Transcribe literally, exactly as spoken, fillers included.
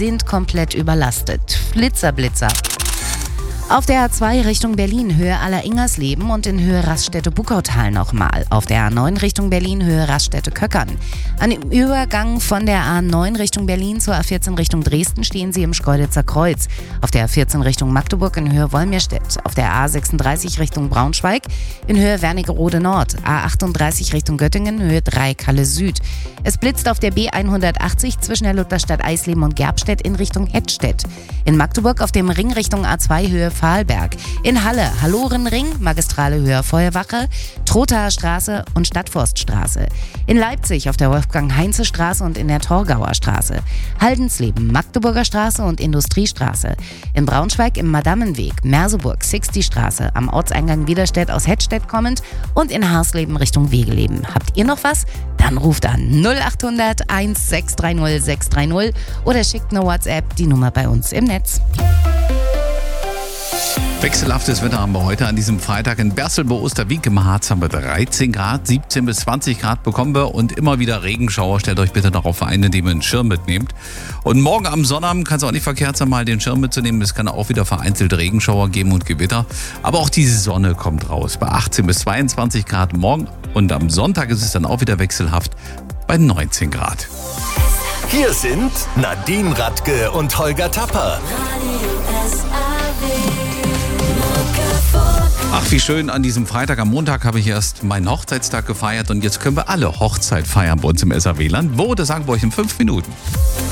sind komplett überlastet. Flitzer, Blitzer. Auf der A zwei Richtung Berlin, Höhe Aller-Ingersleben und in Höhe Raststätte-Buckautal nochmal. Auf der A neun Richtung Berlin, Höhe Raststätte-Köckern. An dem Übergang von der A neun Richtung Berlin zur A vierzehn Richtung Dresden stehen Sie im Schkeuditzer Kreuz. Auf der A vierzehn Richtung Magdeburg in Höhe Wolmirstedt. Auf der A sechsunddreißig Richtung Braunschweig in Höhe Wernigerode Nord. A achtunddreißig Richtung Göttingen, Höhe drei Kalle Süd. Es blitzt auf der B hundertachtzig zwischen der Lutherstadt Eisleben und Gerbstedt in Richtung Hettstedt. In Magdeburg auf dem Ring Richtung A zwei Höhe Fahlberg. In Halle Hallorenring, Magistrale Höhe Feuerwache, Trothaer Straße und Stadtforststraße. In Leipzig auf der Wolfgang-Heinze-Straße und in der Torgauer Straße. Haldensleben, Magdeburger Straße und Industriestraße. In Braunschweig im Madammenweg, Merseburg, Sixty-Straße, am Ortseingang Widerstedt aus Hettstedt kommend und in Harsleben Richtung Wegeleben. Habt ihr noch was? Dann ruft an null acht hundert eins sechs drei null sechs drei null oder schickt eine WhatsApp, die Nummer bei uns im Netz. Wechselhaftes Wetter haben wir heute an diesem Freitag in Bersel bei Osterwieck. Im Harz haben wir dreizehn Grad, siebzehn bis zwanzig Grad bekommen wir und immer wieder Regenschauer. Stellt euch bitte darauf ein, indem ihr einen Schirm mitnehmt. Und morgen am Sonnabend kann es auch nicht verkehrt sein, mal den Schirm mitzunehmen. Es kann auch wieder vereinzelt Regenschauer geben und Gewitter. Aber auch die Sonne kommt raus bei achtzehn bis zweiundzwanzig Grad morgen. Und am Sonntag ist es dann auch wieder wechselhaft bei neunzehn Grad. Hier sind Nadine Radke und Holger Tapper. Ach, wie schön, an diesem Freitag. Am Montag habe ich erst meinen Hochzeitstag gefeiert und jetzt können wir alle Hochzeit feiern bei uns im S R W-Land. Wo? Das sagen wir euch in fünf Minuten.